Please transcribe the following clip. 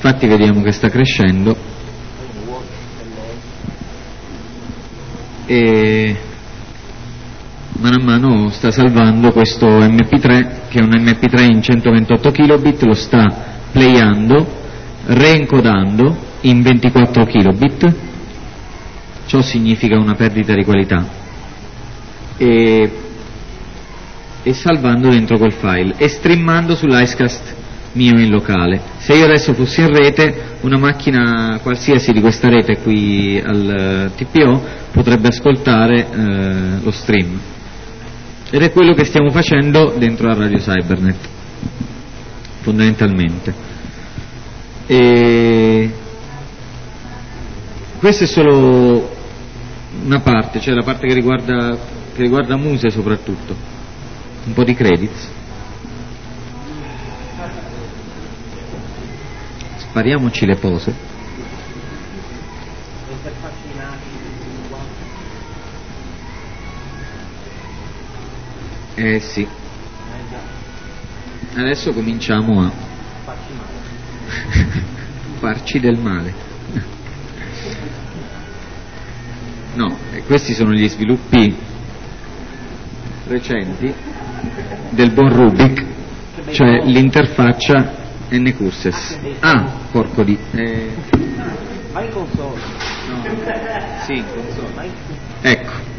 infatti vediamo che sta crescendo e mano a mano sta salvando questo MP3, che è un MP3 in 128 kilobit, lo sta playando, reencodando in 24 kilobit. Ciò significa una perdita di qualità e salvando dentro quel file e streamando sull'Icecast mio in locale. Se io adesso fossi in rete, una macchina qualsiasi di questa rete qui al TPO potrebbe ascoltare lo stream, ed è quello che stiamo facendo dentro a Radio Cybernet fondamentalmente. E questa è solo una parte, cioè la parte che riguarda Muse soprattutto. Un po' di credits. Spariamoci le pose. Sì. Adesso cominciamo a farci del male. No, questi sono gli sviluppi recenti del buon Rubik, cioè l'interfaccia N-Curses. Ah, porco di... Vai in console. No. Sì, in console. Ecco.